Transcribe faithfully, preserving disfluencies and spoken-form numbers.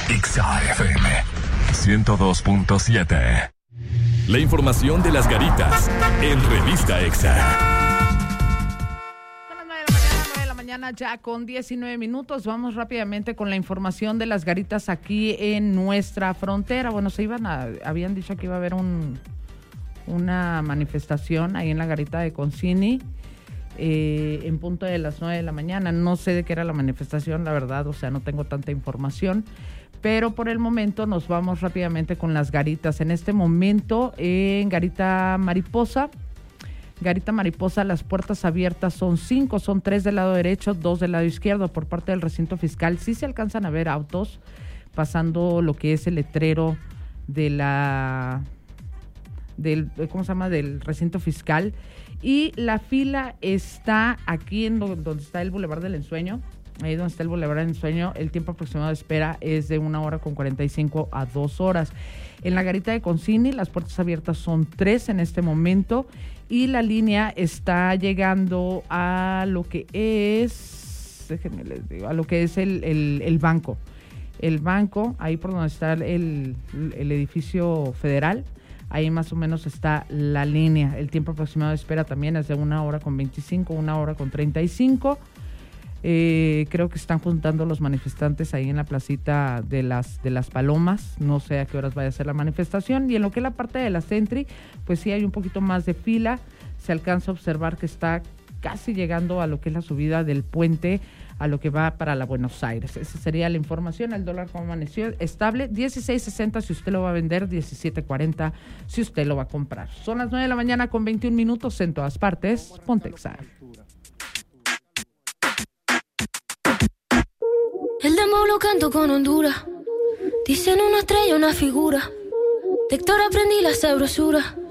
Exa F M ciento dos punto siete. La información de las garitas en Revista Exa. Son las nueve de la mañana, nueve de la mañana ya con diecinueve minutos. Vamos rápidamente con la información de las garitas aquí en nuestra frontera. Bueno, se iban a, habían dicho que iba a haber un, una manifestación ahí en la garita de Concini. Eh, en punto de las nueve de la mañana. No sé de qué era la manifestación, la verdad, o sea, no tengo tanta información, pero por el momento nos vamos rápidamente con las garitas. En este momento, en Garita Mariposa, Garita Mariposa, las puertas abiertas son cinco, son tres del lado derecho, dos del lado izquierdo. Por parte del recinto fiscal, sí se alcanzan a ver autos pasando lo que es el letrero de la... del, ¿cómo se llama? Del recinto fiscal. Y la fila está aquí en lo, donde está el Boulevard del Ensueño, ahí donde está el Boulevard del Ensueño. El tiempo aproximado de espera es de una hora con cuarenta y cinco a dos horas. En la garita de Concini, las puertas abiertas son tres en este momento y la línea está llegando a lo que es, déjenme les digo, a lo que es el, el, el banco. El banco, ahí por donde está el, el edificio federal. Ahí más o menos está la línea. El tiempo aproximado de espera también es de una hora con veinticinco, una hora con treinta y cinco. Eh, creo que están juntando los manifestantes ahí en la placita de las, de las Palomas. No sé a qué horas vaya a ser la manifestación. Y en lo que es la parte de la Sentry, pues sí hay un poquito más de fila. Se alcanza a observar que está casi llegando a lo que es la subida del puente a lo que va para la Buenos Aires. Esa sería la información. El dólar como amaneció estable, dieciséis sesenta si usted lo va a vender, diecisiete cuarenta si usted lo va a comprar. Son las nueve de la mañana con veintiún minutos en todas partes. Ponte Exa. El demo lo canto con Honduras. Dicen una estrella, una figura. De Héctor aprendí la sabrosura.